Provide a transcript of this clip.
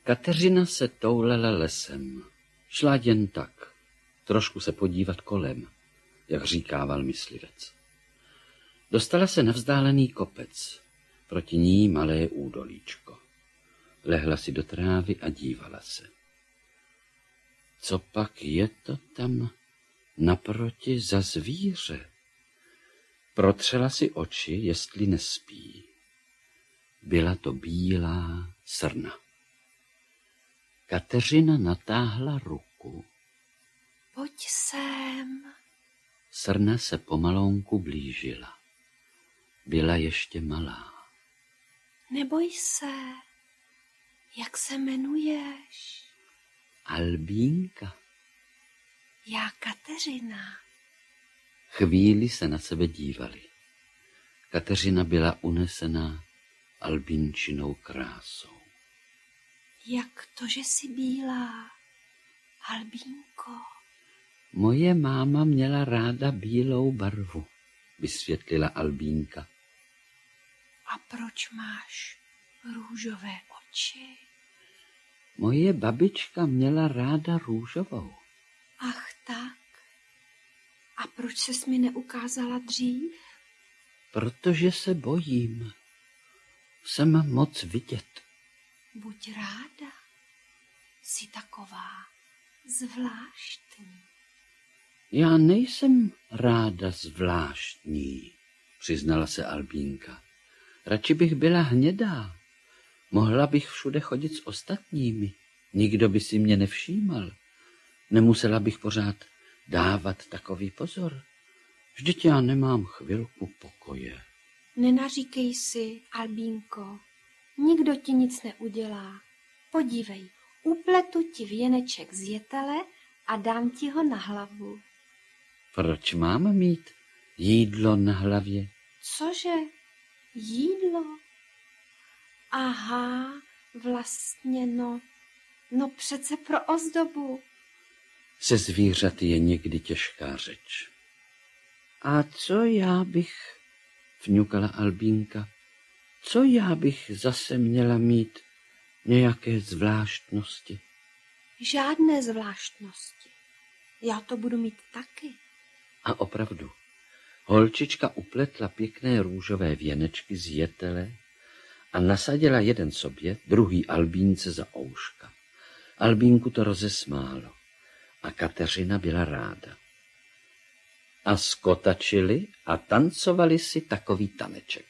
Kateřina se toulela lesem. Šla jen tak, trošku se podívat kolem, jak říkával myslivec. Dostala se na vzdálený kopec, proti ní malé údolíčko. Lehla si do trávy a dívala se. Co pak je to tam naproti za zvíře? Protřela si oči, jestli nespí. Byla to bílá srna. Kateřina natáhla ruku. Pojď sem. Srna se pomalonku blížila. Byla ještě malá. Neboj se. Jak se jmenuješ? Albínka. Já Kateřina. Chvíli se na sebe dívali. Kateřina byla unesená albínčinou krásou. Jak to, že jsi bílá, Albínko? Moje máma měla ráda bílou barvu, vysvětlila Albínka. A proč máš růžové oči? Moje babička měla ráda růžovou. Ach tak. A proč ses mi neukázala dřív? Protože se bojím. Jsem moc vidět. Buď ráda. Jsi taková zvláštní. Já nejsem ráda zvláštní, přiznala se Albínka. Radši bych byla hnědá. Mohla bych všude chodit s ostatními. Nikdo by si mě nevšímal. Nemusela bych pořád dávat takový pozor. Vždyť já nemám chvilku pokoje. Nenaříkej si, Albínko. Nikdo ti nic neudělá. Podívej, upletu ti věneček z jetele a dám ti ho na hlavu. Proč mám mít jídlo na hlavě? Cože? Jídlo? Aha, vlastně no přece pro ozdobu. Se zvířaty je někdy těžká řeč. A co já bych, vňukala Albínka, co já bych zase měla mít nějaké zvláštnosti? Žádné zvláštnosti. Já to budu mít taky. A opravdu, holčička upletla pěkné růžové věnečky z jetele a nasadila jeden sobě, druhý Albínce za ouška. Albínku to rozesmálo a Kateřina byla ráda. A skotačili a tancovali si takový taneček.